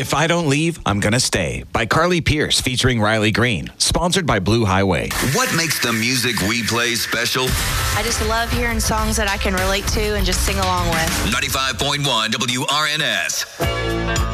If I Don't Leave, I'm Gonna Stay by Carly Pierce featuring Riley Green. Sponsored by Blue Highway. What makes the music we play special? I just love hearing songs that I can relate to and just sing along with. 95.1 WRNS.